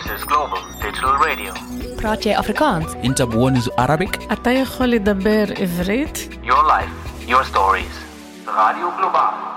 Voices Global Digital Radio. براتي أفريكانس. أنت بونز Arabic. אתה יכול לדבר עברית? Your life, your stories. Radio Global.